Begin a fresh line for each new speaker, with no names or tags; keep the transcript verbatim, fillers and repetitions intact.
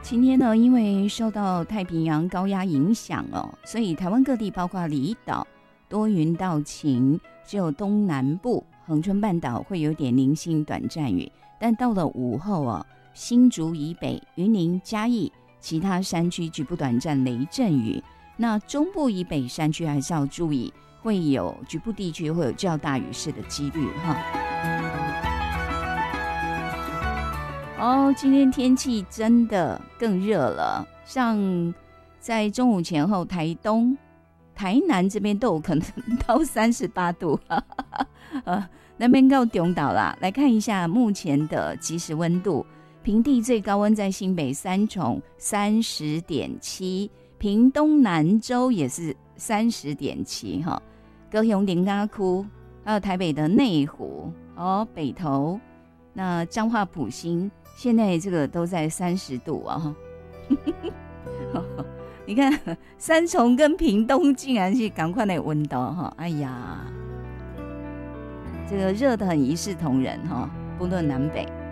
今天呢，因为受到太平洋高压影响哦，所以台湾各地包括离岛多云到晴，只有东南部恒春半岛会有点零星短暂雨，但到了午后哦，新竹以北、云林、嘉义其他山区局部短暂雷阵雨。那中部以北山区还是要注意，会有局部地区会有较大雨势的几率哈。哦，今天天气真的更热了，像在中午前后，台东、台南这边都有可能到三十八度，呃，那边到中岛啦。来看一下目前的即时温度，平地最高温在新北三重三十点七，屏东南州也是三十点七哈，高雄林咖窟，还有台北的内湖哦，北投，那彰化埔心。现在这个都在三十度啊！你看三重跟屏东竟然是赶快的温度哈！哎呀，这个热得很一视同仁哈，不论南北。